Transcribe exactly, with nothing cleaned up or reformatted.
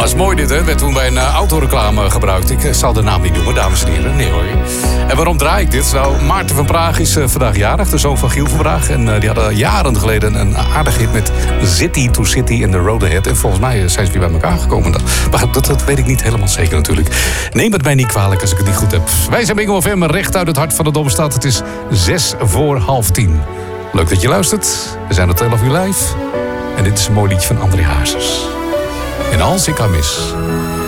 is mooi dit, hè. Werd toen bij een uh, autoreclame gebruikt. Ik uh, zal de naam niet noemen, dames en heren. Nee hoor. En waarom draai ik dit? Nou, Maarten van Praag is uh, vandaag jarig, de zoon van Giel van Praag. En uh, die hadden jaren geleden een aardige hit met City to City in the Road Ahead. En volgens mij zijn ze weer bij elkaar gekomen. Maar dat, dat weet ik niet helemaal zeker natuurlijk. Neem het mij niet kwalijk als ik het niet goed heb. Wij zijn Bingo F M, recht uit het hart van de Domstad. Het is zes voor half tien. Leuk dat je luistert. We zijn tot elf uur live. En dit is een mooi liedje van André Hazes. En als ik haar mis...